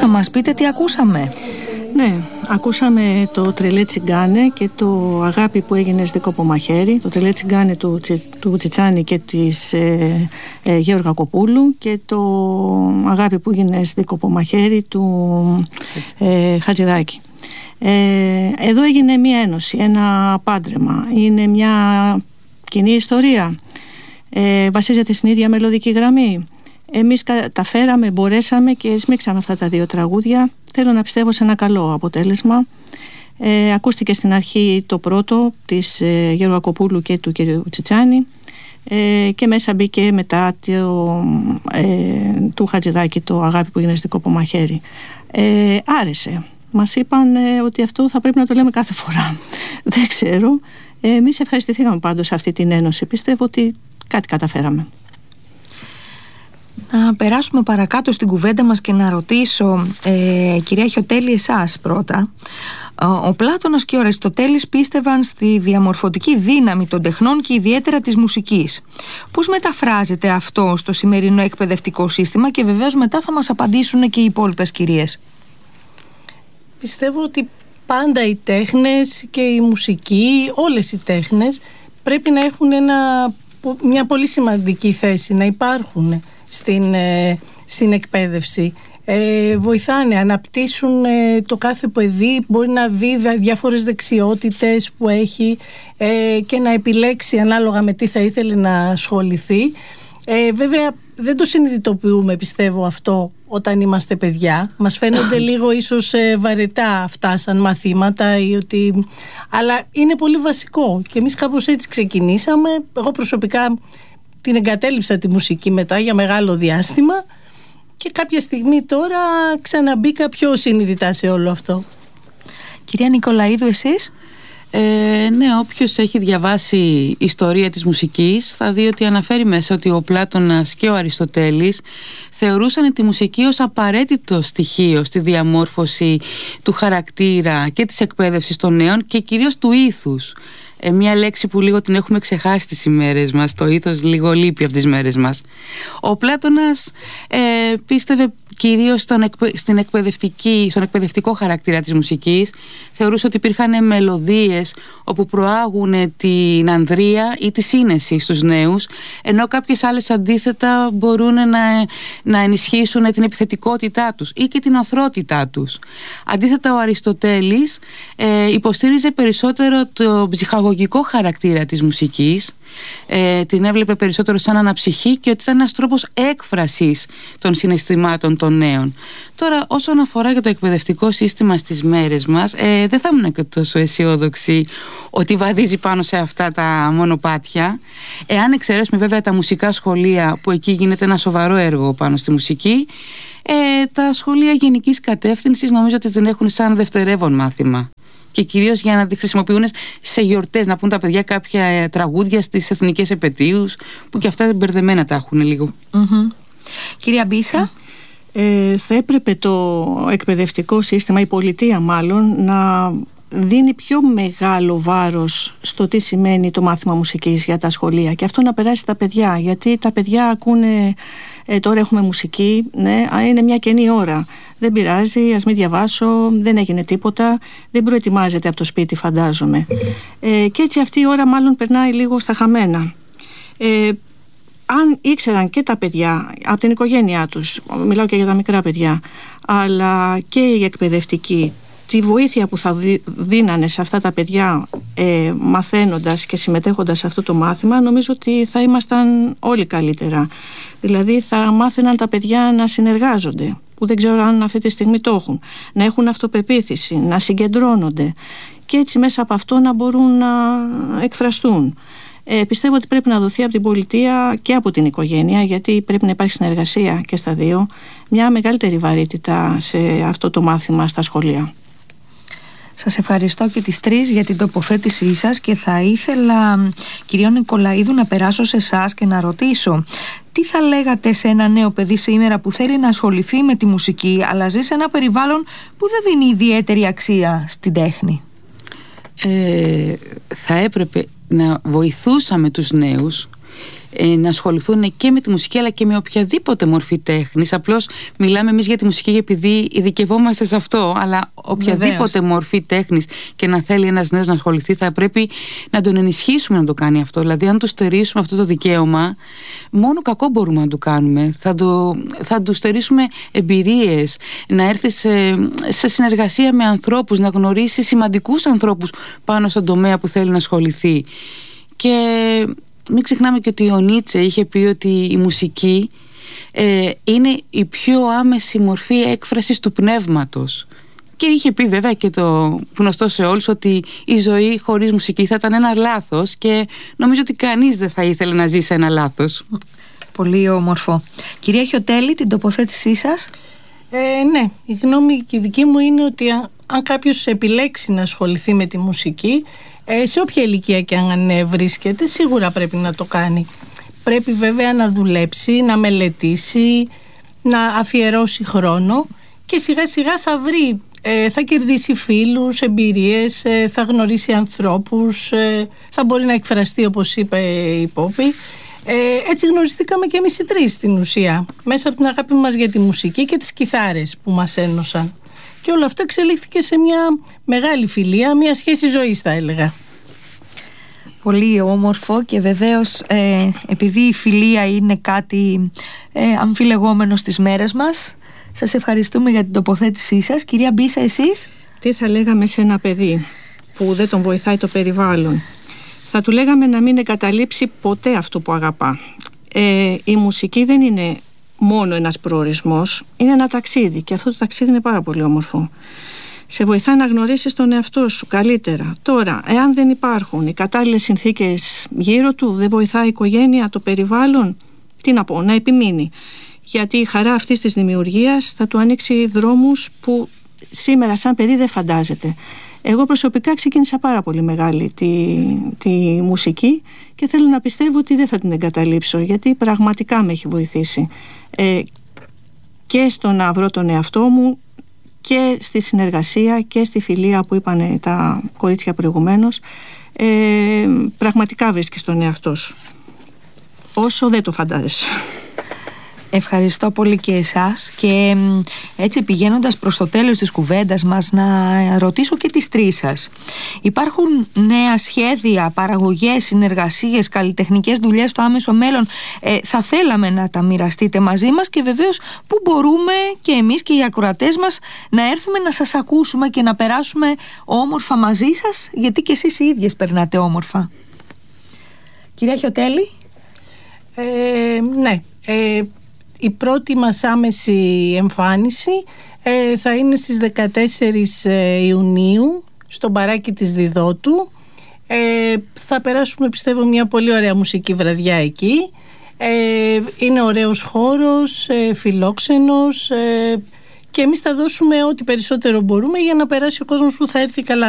θα μας πείτε τι ακούσαμε. Ναι, ακούσαμε το «Τρελέ Τσιγκάνε» και το «Αγάπη που έγινες δίκοπο μαχαίρι». Το «Τρελέ Τσιγκάνε» του Τσιτσάνη και της Γεώργα Κοπούλου, και το «Αγάπη που έγινες δίκοπο μαχαίρι» του Χατζηδάκη. Εδώ έγινε μια ένωση, ένα πάντρεμα. Είναι μια κοινή ιστορία. Βασίζεται στην ίδια μελωδική γραμμή. Εμείς καταφέραμε, μπορέσαμε και σμίξαμε αυτά τα δύο τραγούδια. Θέλω να πιστεύω σε ένα καλό αποτέλεσμα. Ακούστηκε στην αρχή το πρώτο της Γεώργα Κοπούλου και του κ. Τσιτσάνη, και μέσα μπήκε μετά του Χατζηδάκη το «Αγάπη που έγινες δίκοπο μαχαίρι». Άρεσε. Μας είπαν ότι αυτό θα πρέπει να το λέμε κάθε φορά. Δεν ξέρω. Εμείς ευχαριστηθήκαμε πάντως αυτή την ένωση. Πιστεύω ότι κάτι καταφέραμε. Να περάσουμε παρακάτω στην κουβέντα μας και να ρωτήσω, κυρία Χιωτέλη, εσάς πρώτα. Ο Πλάτωνας και ο Αριστοτέλης πίστευαν στη διαμορφωτική δύναμη των τεχνών και ιδιαίτερα της μουσικής. Πώς μεταφράζεται αυτό στο σημερινό εκπαιδευτικό σύστημα? Και βεβαίως μετά θα μας απαντήσουν και οι υπόλοιπες κυρίες. Πιστεύω ότι πάντα οι τέχνες και η μουσική, όλες οι τέχνες πρέπει να έχουν μια πολύ σημαντική θέση, να υπάρχουν στην εκπαίδευση. Βοηθάνε, αναπτύσσουν το κάθε παιδί, μπορεί να δει διάφορες δεξιότητες που έχει και να επιλέξει ανάλογα με τι θα ήθελε να ασχοληθεί. Βέβαια δεν το συνειδητοποιούμε, πιστεύω, αυτό όταν είμαστε παιδιά. Μας φαίνονται λίγο ίσως βαρετά αυτά σαν μαθήματα, αλλά είναι πολύ βασικό και εμείς κάπως έτσι ξεκινήσαμε. Εγώ προσωπικά την εγκατέλειψα τη μουσική μετά για μεγάλο διάστημα και κάποια στιγμή τώρα ξαναμπήκα πιο συνειδητά σε όλο αυτό. Κυρία Νικολαίδου, εσείς? Ναι, όποιος έχει διαβάσει ιστορία της μουσικής θα δει ότι αναφέρει μέσα ότι ο Πλάτωνας και ο Αριστοτέλης θεωρούσαν τη μουσική ως απαραίτητο στοιχείο στη διαμόρφωση του χαρακτήρα και της εκπαίδευσης των νέων και κυρίως του ήθους. Μια λέξη που λίγο την έχουμε ξεχάσει τις ημέρες μας. Το ήθος λίγο λείπει από τις μέρες μας. Ο Πλάτωνας πίστευε κυρίως στον εκπαιδευτικό χαρακτήρα της μουσικής. Θεωρούσε ότι υπήρχαν μελωδίες όπου προάγουν την ανδρεία ή τη σύνεση στους νέους, ενώ κάποιες άλλες αντίθετα μπορούν να ενισχύσουν την επιθετικότητά τους ή και την οθρότητά τους. Αντίθετα, ο Αριστοτέλης υποστήριζε περισσότερο το ψυχαγωγικό χαρακτήρα της μουσικής. Την έβλεπε περισσότερο σαν αναψυχή και ότι ήταν ένας τρόπος έκφρασης των συναισθημάτων των νέων. Τώρα, όσον αφορά για το εκπαιδευτικό σύστημα στις μέρες μας, δεν θα ήμουν και τόσο αισιόδοξη ότι βαδίζει πάνω σε αυτά τα μονοπάτια. Εάν εξαιρέσουμε βέβαια τα μουσικά σχολεία, που εκεί γίνεται ένα σοβαρό έργο πάνω στη μουσική, τα σχολεία γενικής κατεύθυνσης νομίζω ότι την έχουν σαν δευτερεύον μάθημα. Και κυρίως για να τη χρησιμοποιούν σε γιορτές, να πούν τα παιδιά κάποια τραγούδια στις εθνικές επετείους, που και αυτά μπερδεμένα τα έχουν λίγο. Κυρία Μπίσα. Θα έπρεπε το εκπαιδευτικό σύστημα, η πολιτεία μάλλον, να δίνει πιο μεγάλο βάρος στο τι σημαίνει το μάθημα μουσικής για τα σχολεία και αυτό να περάσει στα παιδιά, γιατί τα παιδιά ακούνε τώρα έχουμε μουσική, ναι, είναι μια κενή ώρα, δεν πειράζει, ας μην διαβάσω, δεν έγινε τίποτα, δεν προετοιμάζεται από το σπίτι, φαντάζομαι, και έτσι αυτή η ώρα μάλλον περνάει λίγο στα χαμένα. Αν ήξεραν και τα παιδιά από την οικογένειά τους, μιλάω και για τα μικρά παιδιά, αλλά και οι εκπαιδευτικοί, τη βοήθεια που θα δίνανε σε αυτά τα παιδιά μαθαίνοντας και συμμετέχοντας σε αυτό το μάθημα, νομίζω ότι θα ήμασταν όλοι καλύτερα. Δηλαδή θα μάθαιναν τα παιδιά να συνεργάζονται, που δεν ξέρω αν αυτή τη στιγμή το έχουν, να έχουν αυτοπεποίθηση, να συγκεντρώνονται και έτσι μέσα από αυτό να μπορούν να εκφραστούν. Πιστεύω ότι πρέπει να δοθεί από την πολιτεία και από την οικογένεια, γιατί πρέπει να υπάρχει συνεργασία και στα δύο, μια μεγαλύτερη βαρύτητα σε αυτό το μάθημα στα σχολεία. Σας ευχαριστώ και τις τρεις για την τοποθέτησή σας και θα ήθελα, κυρία Νικολαίδου, να περάσω σε εσάς και να ρωτήσω τι θα λέγατε σε ένα νέο παιδί σήμερα που θέλει να ασχοληθεί με τη μουσική αλλά ζει σε ένα περιβάλλον που δεν δίνει ιδιαίτερη αξία στην τέχνη. Θα έπρεπε να βοηθούσαμε τους νέους να ασχοληθούν και με τη μουσική αλλά και με οποιαδήποτε μορφή τέχνης. Απλώς μιλάμε εμείς για τη μουσική επειδή ειδικευόμαστε σε αυτό, αλλά οποιαδήποτε μορφή τέχνης και να θέλει ένας νέος να ασχοληθεί, θα πρέπει να τον ενισχύσουμε να το κάνει αυτό. Δηλαδή αν του στερήσουμε αυτό το δικαίωμα, μόνο κακό μπορούμε να του κάνουμε. Θα του στερήσουμε εμπειρίες, να έρθει σε συνεργασία με ανθρώπους, να γνωρίσει σημαντικούς ανθρώπους πάνω στον τομέα που θέλει να ασχοληθεί. Και μην ξεχνάμε και ότι ο Νίτσε είχε πει ότι η μουσική είναι η πιο άμεση μορφή έκφρασης του πνεύματος. Και είχε πει βέβαια και το γνωστό σε όλους ότι η ζωή χωρίς μουσική θα ήταν ένα λάθος, και νομίζω ότι κανείς δεν θα ήθελε να ζήσει ένα λάθος. Πολύ όμορφο. Κυρία Χιωτέλη, την τοποθέτησή σας? Ναι, η γνώμη και η δική μου είναι ότι αν κάποιος επιλέξει να ασχοληθεί με τη μουσική, σε όποια ηλικία και αν βρίσκεται, σίγουρα πρέπει να το κάνει. Πρέπει βέβαια να δουλέψει, να μελετήσει, να αφιερώσει χρόνο και σιγά σιγά θα βρει, θα κερδίσει φίλους, εμπειρίες, θα γνωρίσει ανθρώπους, θα μπορεί να εκφραστεί όπως είπε η Πόπη. Έτσι γνωριστήκαμε και εμείς οι τρεις στην ουσία, μέσα από την αγάπη μας για τη μουσική και τις κιθάρες που μας ένωσαν. Και όλο αυτό εξελίχθηκε σε μια μεγάλη φιλία, μια σχέση ζωής θα έλεγα. Πολύ όμορφο, και βεβαίως επειδή η φιλία είναι κάτι αμφιλεγόμενο στις μέρες μας, σας ευχαριστούμε για την τοποθέτησή σας. Κυρία Μπίσα, εσείς? Τι θα λέγαμε σε ένα παιδί που δεν τον βοηθάει το περιβάλλον? Θα του λέγαμε να μην εγκαταλείψει ποτέ αυτό που αγαπά. Η μουσική δεν είναι μόνο ένας προορισμός, είναι ένα ταξίδι, και αυτό το ταξίδι είναι πάρα πολύ όμορφο. Σε βοηθά να γνωρίσεις τον εαυτό σου καλύτερα. Τώρα, εάν δεν υπάρχουν οι κατάλληλες συνθήκες γύρω του, δεν βοηθάει η οικογένεια, το περιβάλλον, τι να πω, να επιμείνει. Γιατί η χαρά αυτής της δημιουργίας θα του ανοίξει δρόμους που σήμερα σαν παιδί δεν φαντάζεται. Εγώ προσωπικά ξεκίνησα πάρα πολύ μεγάλη τη μουσική και θέλω να πιστεύω ότι δεν θα την εγκαταλείψω, γιατί πραγματικά με έχει βοηθήσει και στο να βρω τον εαυτό μου και στη συνεργασία και στη φιλία που είπανε τα κορίτσια προηγουμένως. Πραγματικά βρίσκεις τον εαυτό σου όσο δεν το φαντάζεσαι. Ευχαριστώ πολύ και εσάς, και έτσι πηγαίνοντας προς το τέλος της κουβέντας μας, να ρωτήσω και τις τρεις σας. Υπάρχουν νέα σχέδια, παραγωγές, συνεργασίες, καλλιτεχνικές δουλειές στο άμεσο μέλλον? Θα θέλαμε να τα μοιραστείτε μαζί μας, και βεβαίως που μπορούμε και εμείς και οι ακροατές μας να έρθουμε να σας ακούσουμε και να περάσουμε όμορφα μαζί σας, γιατί και εσείς οι ίδιες περνάτε όμορφα. Κυρία Χιωτέλη? Ναι, η πρώτη μας άμεση εμφάνιση θα είναι στις 14 Ιουνίου στο μπαράκι της Διδότου. Θα περάσουμε, πιστεύω, μια πολύ ωραία μουσική βραδιά εκεί. Είναι ωραίος χώρος, φιλόξενος, και εμείς θα δώσουμε ό,τι περισσότερο μπορούμε για να περάσει ο κόσμος που θα έρθει καλά